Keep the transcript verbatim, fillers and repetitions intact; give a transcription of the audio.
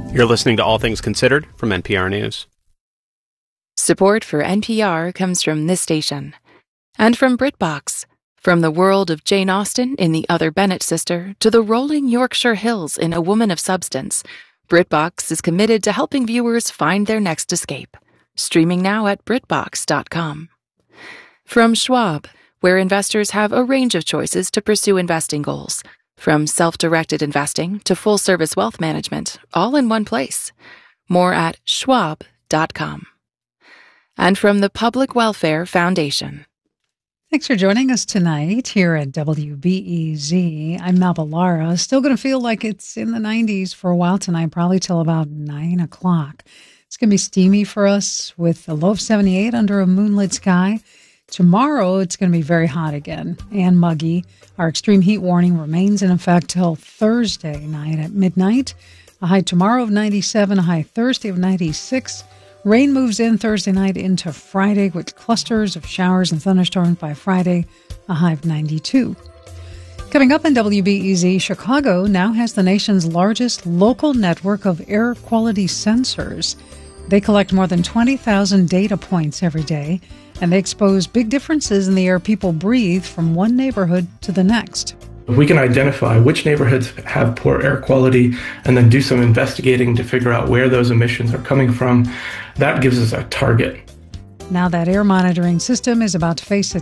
You're listening to All Things Considered from N P R News. Support for N P R comes from this station and from BritBox. From the world of Jane Austen in The Other Bennet Sister to the rolling Yorkshire Hills in A Woman of Substance, BritBox is committed to helping viewers find their next escape. Streaming now at BritBox dot com. From Schwab, where investors have a range of choices to pursue investing goals. From self-directed investing to full-service wealth management, all in one place. More at schwab dot com. And from the Public Welfare Foundation. Thanks for joining us tonight here at W B E Z. I'm Melba Lara. Still going to feel like it's in the nineties for a while tonight, probably till about nine o'clock. It's going to be steamy for us with a low of seventy-eight under a moonlit sky. Tomorrow, it's going to be very hot again and muggy. Our extreme heat warning remains in effect till Thursday night at midnight. A high tomorrow of ninety-seven, a high Thursday of ninety-six. Rain moves in Thursday night into Friday with clusters of showers and thunderstorms by Friday, a high of ninety-two. Coming up on W B E Z, Chicago now has the nation's largest local network of air quality sensors. They collect more than twenty thousand data points every day, and they expose big differences in the air people breathe from one neighborhood to the next. If we can identify which neighborhoods have poor air quality and then do some investigating to figure out where those emissions are coming from, that gives us a target. Now that air monitoring system is about to face a